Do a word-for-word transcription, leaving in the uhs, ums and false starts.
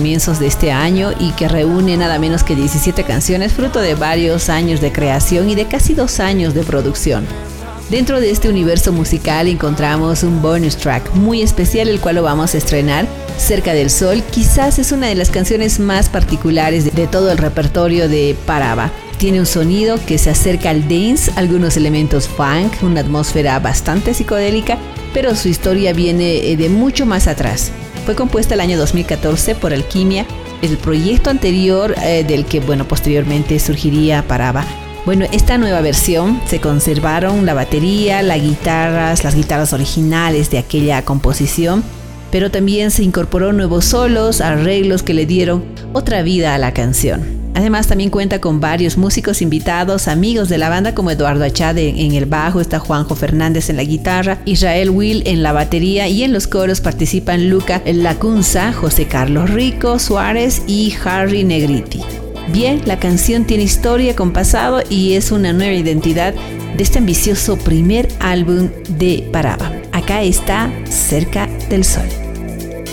comienzos de este año y que reúne nada menos que diecisiete canciones, fruto de varios años de creación y de casi dos años de producción. Dentro de este universo musical encontramos un bonus track muy especial, el cual lo vamos a estrenar, Cerca del Sol. Quizás es una de las canciones más particulares de todo el repertorio de Parava. Tiene un sonido que se acerca al dance, algunos elementos funk, una atmósfera bastante psicodélica, pero su historia viene de mucho más atrás. Fue compuesta el año dos mil catorce por Alquimia, el proyecto anterior eh, del que, bueno, posteriormente surgiría Parava. Bueno, esta nueva versión se conservaron la batería, las guitarras, las guitarras originales de aquella composición, pero también se incorporó nuevos solos, arreglos que le dieron otra vida a la canción. Además, también cuenta con varios músicos invitados, amigos de la banda, como Eduardo Achade en el bajo, está Juanjo Fernández en la guitarra, Israel Will en la batería, y en los coros participan Luca Lacunza, José Carlos Rico Suárez y Harry Negriti. Bien, la canción tiene historia con pasado y es una nueva identidad de este ambicioso primer álbum de Parava. Acá está Cerca del Sol.